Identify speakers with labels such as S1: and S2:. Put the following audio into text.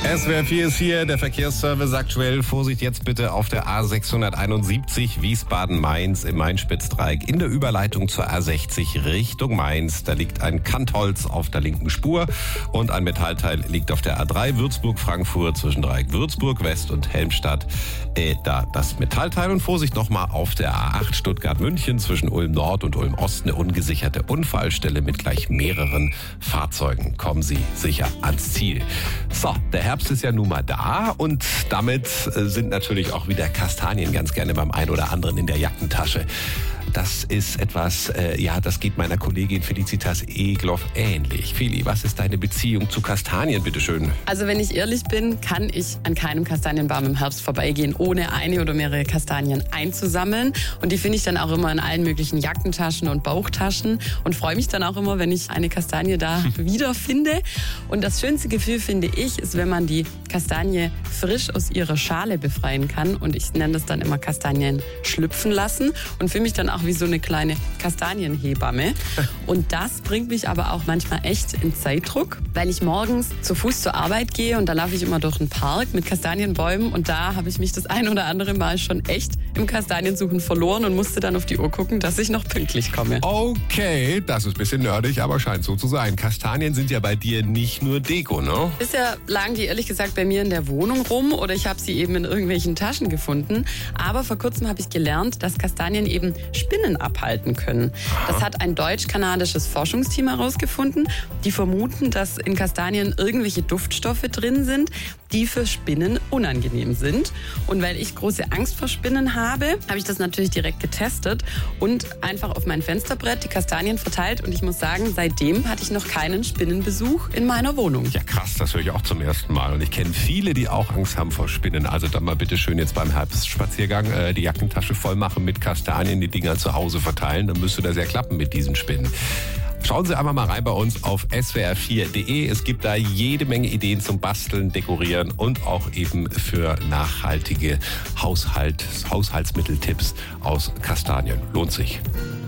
S1: SWR 4 ist hier, der Verkehrsservice aktuell. Vorsicht jetzt bitte auf der A671 Wiesbaden-Mainz im Main-Spitz-Dreieck in der Überleitung zur A60 Richtung Mainz. Da liegt ein Kantholz auf der linken Spur und ein Metallteil liegt auf der A3 Würzburg-Frankfurt zwischen Dreieck Würzburg West und Helmstadt. Da das Metallteil und Vorsicht nochmal auf der A8 Stuttgart-München zwischen Ulm Nord und Ulm Ost eine ungesicherte Unfallstelle mit gleich mehreren Fahrzeugen. Kommen Sie sicher ans Ziel. So, der Herbst ist ja nun mal da und damit sind natürlich auch wieder Kastanien ganz gerne beim einen oder anderen in der Jackentasche. Das ist etwas, das geht meiner Kollegin Felicitas Egloff ähnlich. Feli, was ist deine Beziehung zu Kastanien, bitteschön?
S2: Also wenn ich ehrlich bin, kann ich an keinem Kastanienbaum im Herbst vorbeigehen, ohne eine oder mehrere Kastanien einzusammeln. Und die finde ich dann auch immer in allen möglichen Jackentaschen und Bauchtaschen und freue mich dann auch immer, wenn ich eine Kastanie da wiederfinde. Und das schönste Gefühl, finde ich, ist, wenn man die Kastanie frisch aus ihrer Schale befreien kann. Und ich nenne das dann immer Kastanien schlüpfen lassen und fühle mich dann auch wie so eine kleine Kastanienhebamme. Und das bringt mich aber auch manchmal echt in Zeitdruck, weil ich morgens zu Fuß zur Arbeit gehe und da laufe ich immer durch einen Park mit Kastanienbäumen und da habe ich mich das ein oder andere Mal schon echt im Kastaniensuchen verloren und musste dann auf die Uhr gucken, dass ich noch pünktlich komme.
S1: Okay, das ist ein bisschen nerdig, aber scheint so zu sein. Kastanien sind ja bei dir nicht nur Deko, ne?
S2: Bisher lagen die ehrlich gesagt bei mir in der Wohnung rum oder ich habe sie eben in irgendwelchen Taschen gefunden. Aber vor kurzem habe ich gelernt, dass Kastanien eben Spinnen abhalten können. Das hat ein deutsch-kanadisches Forschungsteam herausgefunden. Die vermuten, dass in Kastanien irgendwelche Duftstoffe drin sind, die für Spinnen unangenehm sind. Und weil ich große Angst vor Spinnen habe ich das natürlich direkt getestet und einfach auf mein Fensterbrett die Kastanien verteilt. Und ich muss sagen, seitdem hatte ich noch keinen Spinnenbesuch in meiner Wohnung.
S1: Ja krass, das höre ich auch zum ersten Mal. Und ich kenne viele, die auch Angst haben vor Spinnen. Also dann mal bitte schön jetzt beim Herbstspaziergang die Jackentasche voll machen mit Kastanien, die Dinger zu Hause verteilen. Dann müsste das ja klappen mit diesen Spinnen. Schauen Sie einfach mal rein bei uns auf swr4.de. Es gibt da jede Menge Ideen zum Basteln, Dekorieren und auch eben für nachhaltige Haushaltsmitteltipps aus Kastanien. Lohnt sich.